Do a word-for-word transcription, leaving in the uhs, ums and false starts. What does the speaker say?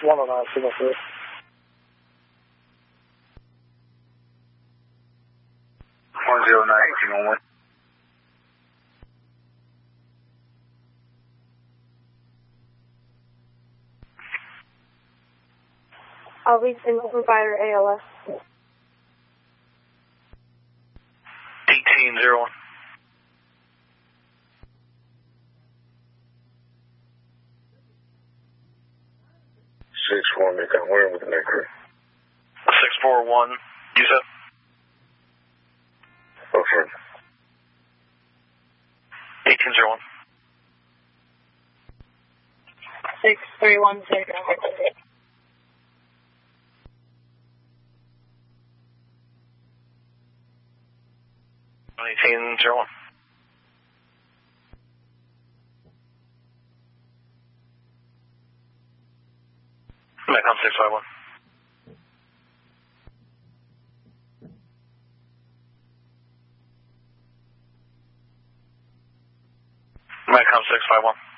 one oh nine, signal three. one zero nine, eighteen oh one. I'll read single provider A L S. eighteen oh one. six four, make out where with the neck crew? six four one, you said? Over. eighteen oh one. six three one six. eighteen oh one. Metcom six five one. Metcom six five one.